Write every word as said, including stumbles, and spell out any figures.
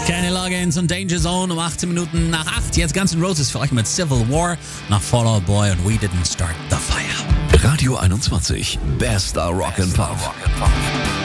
Kenny Loggins und Danger Zone um achtzehn Minuten nach acht. Jetzt Guns N' Roses für euch mit Civil War nach Fall Out Boy und We Didn't Start the Fire. Radio einundzwanzig. Bester Rock and Pop.